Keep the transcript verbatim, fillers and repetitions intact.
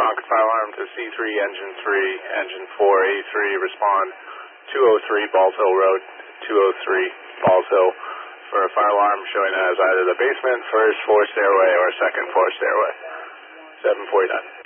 Concord Fire Alarm to C three, Engine three, Engine four, A three, respond two oh three Balls Hill Road, two oh three Balls Hill for a fire alarm showing as either the basement, first floor stairway, or second floor stairway. seven forty-nine.